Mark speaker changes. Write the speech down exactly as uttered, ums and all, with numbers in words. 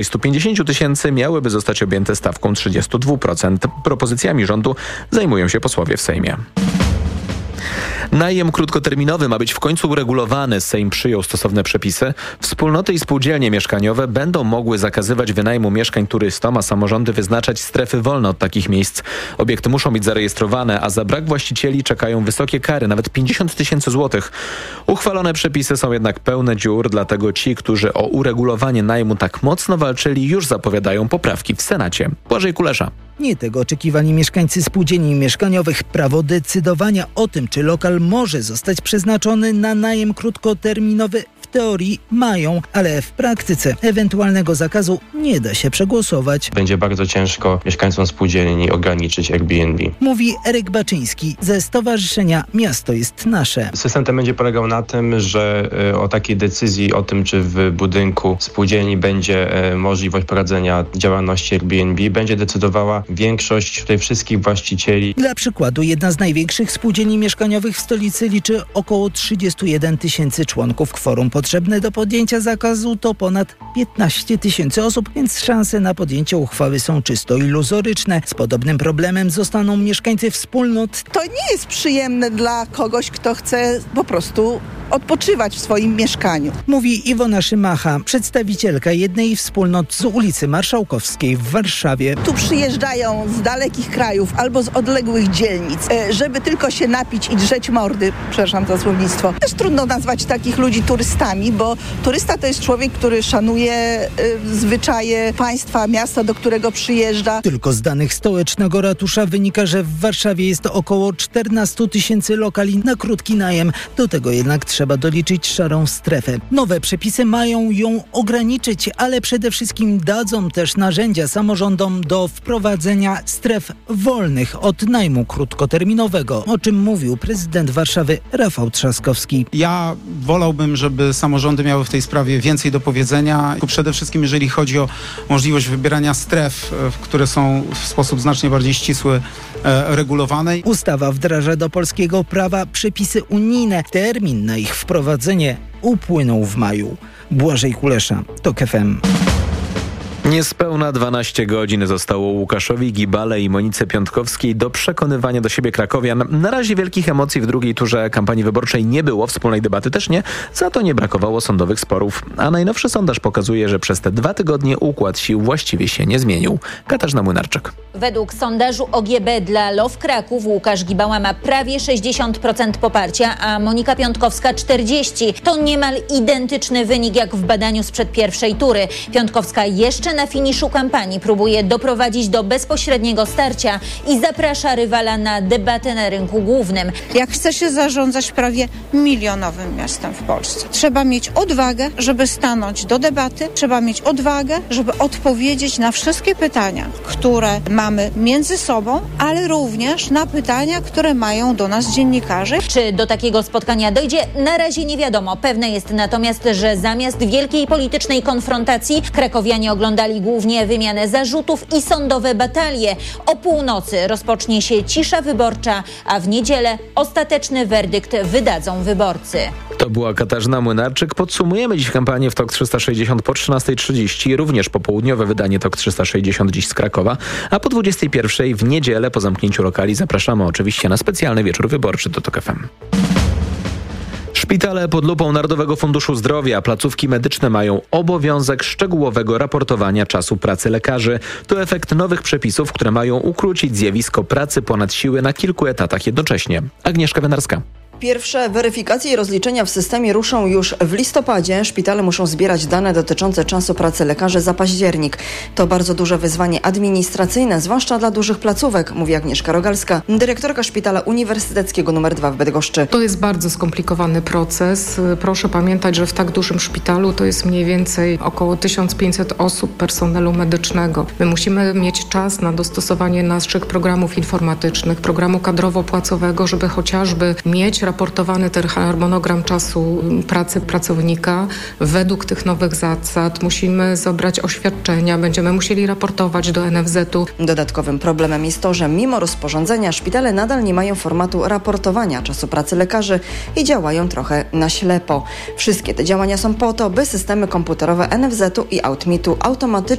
Speaker 1: sto pięćdziesiąt tysięcy miałyby zostać objęte stawką trzydzieści dwa procent. Propozycjami rządu zajmują się posłowie w Sejmie. Najem krótkoterminowy ma być w końcu uregulowany. Sejm przyjął stosowne przepisy. Wspólnoty i spółdzielnie mieszkaniowe będą mogły zakazywać wynajmu mieszkań turystom, a samorządy wyznaczać strefy wolne od takich miejsc. Obiekty muszą być zarejestrowane, a za brak właścicieli czekają wysokie kary, nawet pięćdziesiąt tysięcy złotych. Uchwalone przepisy są jednak pełne dziur, dlatego ci, którzy o uregulowanie najmu tak mocno walczyli, już zapowiadają poprawki w Senacie. Błażej Kulesza.
Speaker 2: Nie tego oczekiwali mieszkańcy spółdzielni mieszkaniowych. Prawo decydowania o tym, czy lokal może zostać przeznaczony na najem krótkoterminowy, w teorii mają, ale w praktyce ewentualnego zakazu nie da się przegłosować.
Speaker 3: Będzie bardzo ciężko mieszkańcom spółdzielni ograniczyć Airbnb.
Speaker 2: Mówi Eryk Baczyński ze Stowarzyszenia Miasto jest Nasze.
Speaker 3: System ten będzie polegał na tym, że o takiej decyzji o tym, czy w budynku spółdzielni będzie możliwość prowadzenia działalności Airbnb, będzie decydowała większość tutaj wszystkich właścicieli.
Speaker 2: Dla przykładu jedna z największych spółdzielni mieszkaniowych w stolicy liczy około trzydzieści jeden tysięcy członków. Kworum potrzebne do podjęcia zakazu to ponad piętnaście tysięcy osób, więc szanse na podjęcie uchwały są czysto iluzoryczne. Z podobnym problemem zostaną mieszkańcy wspólnot.
Speaker 4: To nie jest przyjemne dla kogoś, kto chce po prostu odpoczywać w swoim mieszkaniu.
Speaker 2: Mówi Iwona Szymacha, przedstawicielka jednej wspólnot z ulicy Marszałkowskiej w Warszawie.
Speaker 4: Tu przyjeżdżają z dalekich krajów albo z odległych dzielnic, żeby tylko się napić i drzeć mordy, przepraszam za słownictwo. Też trudno nazwać takich ludzi turystami, bo turysta to jest człowiek, który szanuje y, zwyczaje państwa, miasta, do którego przyjeżdża.
Speaker 2: Tylko z danych stołecznego ratusza wynika, że w Warszawie jest około czternaście tysięcy lokali na krótki najem. Do tego jednak trzeba doliczyć szarą strefę. Nowe przepisy mają ją ograniczyć, ale przede wszystkim dadzą też narzędzia samorządom do wprowadzenia stref wolnych od najmu krótkoterminowego, o czym mówił prezydent Warszawy Rafał Trzaskowski.
Speaker 5: Ja wolałbym, żeby samorządy miały w tej sprawie więcej do powiedzenia. Przede wszystkim jeżeli chodzi o możliwość wybierania stref, które są w sposób znacznie bardziej ścisły e, regulowane.
Speaker 2: Ustawa wdraża do polskiego prawa przepisy unijne. Termin na ich wprowadzenie upłynął w maju. Błażej Kulesza, TOK F M.
Speaker 1: Niespełna dwanaście godzin zostało Łukaszowi Gibale i Monice Piątkowskiej do przekonywania do siebie krakowian. Na razie wielkich emocji w drugiej turze kampanii wyborczej nie było, wspólnej debaty też nie, za to nie brakowało sądowych sporów. A najnowszy sondaż pokazuje, że przez te dwa tygodnie układ sił właściwie się nie zmienił. Katarzyna Młynarczyk.
Speaker 6: Według sondażu O G B dla Love Kraków Łukasz Gibała ma prawie sześćdziesiąt procent poparcia, a Monika Piątkowska czterdzieści procent. To niemal identyczny wynik jak w badaniu sprzed pierwszej tury. Piątkowska jeszcze na finiszu kampanii próbuje doprowadzić do bezpośredniego starcia i zaprasza rywala na debatę na rynku głównym.
Speaker 7: Jak chce się zarządzać prawie milionowym miastem w Polsce, trzeba mieć odwagę, żeby stanąć do debaty, trzeba mieć odwagę, żeby odpowiedzieć na wszystkie pytania, które mamy między sobą, ale również na pytania, które mają do nas dziennikarze.
Speaker 6: Czy do takiego spotkania dojdzie? Na razie nie wiadomo. Pewne jest natomiast, że zamiast wielkiej politycznej konfrontacji krakowianie oglądali głównie wymianę zarzutów i sądowe batalie. O północy rozpocznie się cisza wyborcza, a w niedzielę ostateczny werdykt wydadzą wyborcy.
Speaker 1: To była Katarzyna Młynarczyk. Podsumujemy dziś kampanię w TOK trzysta sześćdziesiąt po trzynastej trzydzieści, również popołudniowe wydanie TOK trzysta sześćdziesiąt dziś z Krakowa, a po dwudziestej pierwszej w niedzielę po zamknięciu lokali zapraszamy oczywiście na specjalny wieczór wyborczy do TOK F M. Szpitale pod lupą Narodowego Funduszu Zdrowia, placówki medyczne mają obowiązek szczegółowego raportowania czasu pracy lekarzy. To efekt nowych przepisów, które mają ukrócić zjawisko pracy ponad siły na kilku etatach jednocześnie. Agnieszka Wenarska.
Speaker 8: Pierwsze weryfikacje i rozliczenia w systemie ruszą już w listopadzie. Szpitale muszą zbierać dane dotyczące czasu pracy lekarzy za październik. To bardzo duże wyzwanie administracyjne, zwłaszcza dla dużych placówek, mówi Agnieszka Rogalska, dyrektorka Szpitala Uniwersyteckiego numer dwa w Bydgoszczy.
Speaker 9: To jest bardzo skomplikowany proces. Proszę pamiętać, że w tak dużym szpitalu to jest mniej więcej około tysiąc pięćset osób personelu medycznego. My musimy mieć czas na dostosowanie naszych programów informatycznych, programu kadrowo-płacowego, żeby chociażby mieć raportowany ten harmonogram czasu pracy pracownika według tych nowych zasad. Musimy zebrać oświadczenia, będziemy musieli raportować do N F Z u.
Speaker 8: Dodatkowym problemem jest to, że mimo rozporządzenia szpitale nadal nie mają formatu raportowania czasu pracy lekarzy i działają trochę na ślepo. Wszystkie te działania są po to, by systemy komputerowe N F Z u i Outmitu automatycznie